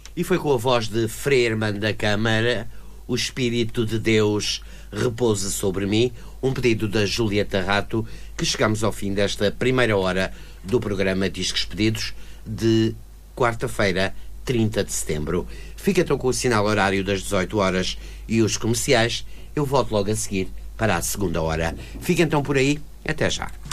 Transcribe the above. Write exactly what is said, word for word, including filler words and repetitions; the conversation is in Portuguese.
E foi com a voz de Frei Hermano da Câmara, O Espírito de Deus repousa sobre mim, um pedido da Julieta Rato, que chegamos ao fim desta primeira hora do programa Discos Pedidos de quarta-feira, trinta de setembro. Fica então com o sinal horário das dezoito horas e os comerciais. Eu volto logo a seguir para a segunda hora. Fica então por aí. Até já.